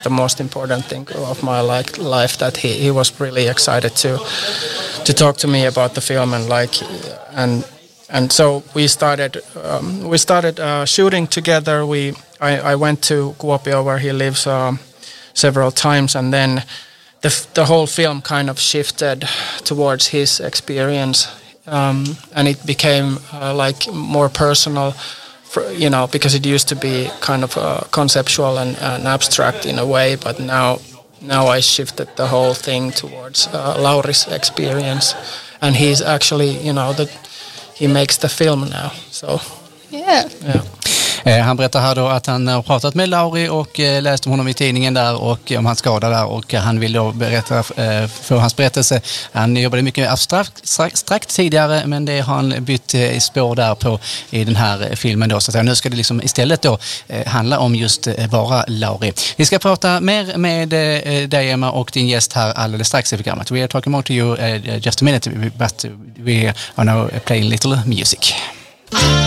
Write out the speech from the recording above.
the most important thing of my life, that he was really excited to talk to me about the film, and so we started shooting together. I went to Kuopio, where he lives, several times, and then the whole film kind of shifted towards his experience, and it became like more personal. Because it used to be kind of conceptual and abstract in a way, but now I shifted the whole thing towards Lauri's experience, and he's actually, he makes the film now. So yeah. Han berättar här då att han har pratat med Lauri och läst om honom i tidningen där och om hans skada där, och han vill då berätta för hans berättelse. Han jobbade mycket abstrakt tidigare, men det har han bytt spår där på i den här filmen då, så att nu ska det liksom istället då handla om just bara Lauri. Vi ska prata mer med dig, Emma, och din gäst här alldeles strax i programmet. We are talking more to you just a minute, but we are now playing little music.